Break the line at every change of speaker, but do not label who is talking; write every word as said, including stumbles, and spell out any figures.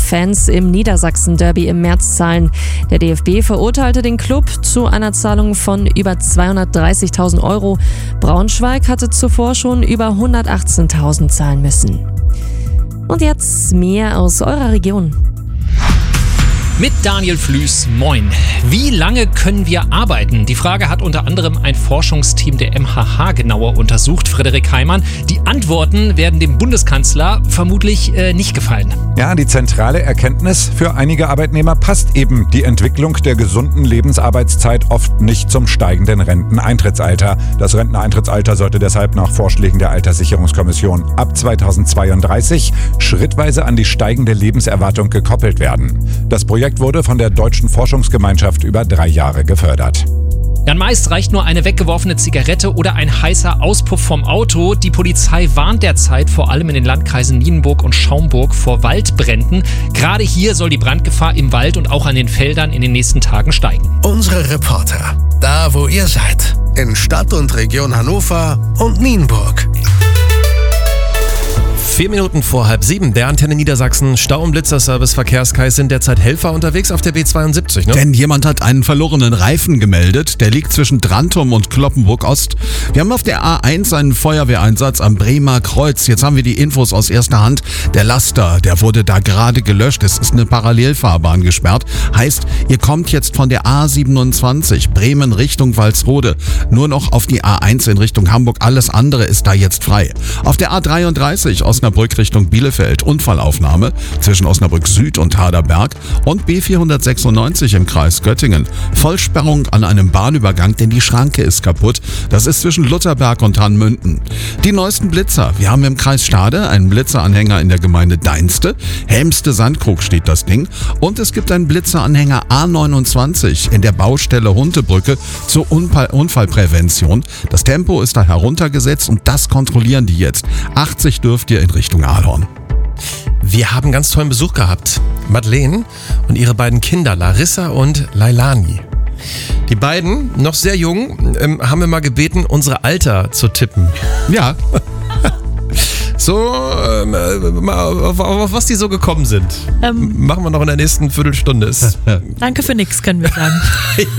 Fans im Niedersachsen-Derby im März zahlen. Der D F B verurteilte den Club zu einer Zahlung von über zweihundertdreißigtausend Euro. Braunschweig hatte zuvor schon über hundertachtzehntausend zahlen müssen. Und jetzt mehr aus eurer Region.
Mit Daniel Flüß, moin. Wie lange können wir arbeiten? Die Frage hat unter anderem ein Forschungsteam der M H H genauer untersucht, Frederik Heimann. Die Antworten werden dem Bundeskanzler vermutlich äh, nicht gefallen.
Ja, die zentrale Erkenntnis: Für einige Arbeitnehmer passt eben die Entwicklung der gesunden Lebensarbeitszeit oft nicht zum steigenden Renteneintrittsalter. Das Renteneintrittsalter sollte deshalb nach Vorschlägen der Alterssicherungskommission ab zweitausendzweiunddreißig schrittweise an die steigende Lebenserwartung gekoppelt werden. Das Projekt wurde von der Deutschen Forschungsgemeinschaft über drei Jahre gefördert.
Dann meist reicht nur eine weggeworfene Zigarette oder ein heißer Auspuff vom Auto. Die Polizei warnt derzeit vor allem in den Landkreisen Nienburg und Schaumburg vor Waldbränden. Gerade hier soll die Brandgefahr im Wald und auch an den Feldern in den nächsten Tagen steigen.
Unsere Reporter, da wo ihr seid, in Stadt und Region Hannover und Nienburg.
Vier Minuten vor halb sieben, der Antenne Niedersachsen, Stau- und Blitzerservice Verkehrskreis sind derzeit Helfer unterwegs auf der B zweiundsiebzig, ne?
Denn jemand hat einen verlorenen Reifen gemeldet, der liegt zwischen Drantum und Cloppenburg-Ost. Wir haben auf der A eins einen Feuerwehreinsatz am Bremer Kreuz. Jetzt haben wir die Infos aus erster Hand. Der Laster, der wurde da gerade gelöscht. Es ist eine Parallelfahrbahn gesperrt. Heißt, ihr kommt jetzt von der A siebenundzwanzig, Bremen Richtung Walsrode, nur noch auf die A eins in Richtung Hamburg. Alles andere ist da jetzt frei. Auf der A dreiunddreißig, Osnabrück Richtung Bielefeld, Unfallaufnahme zwischen Osnabrück Süd und Haderberg, und B vierhundertsechsundneunzig im Kreis Göttingen. Vollsperrung an einem Bahnübergang, denn die Schranke ist kaputt. Das ist zwischen Lutherberg und Hanmünden. Die neuesten Blitzer. Wir haben im Kreis Stade einen Blitzeranhänger in der Gemeinde Deinste. Helmste Sandkrug steht das Ding. Und es gibt einen Blitzeranhänger A neunundzwanzig in der Baustelle Huntebrücke zur Unfall- Unfallprävention. Das Tempo ist da heruntergesetzt und das kontrollieren die jetzt. achtzig dürft ihr in Richtung Ahlhorn.
Wir haben ganz tollen Besuch gehabt. Madeleine und ihre beiden Kinder, Larissa und Lailani. Die beiden, noch sehr jung, ähm, haben wir mal gebeten, unsere Alter zu tippen.
Ja.
So, ähm, äh, auf, auf was die so gekommen sind.
Ähm,
Machen wir noch in der nächsten Viertelstunde.
Danke für nix, können wir sagen.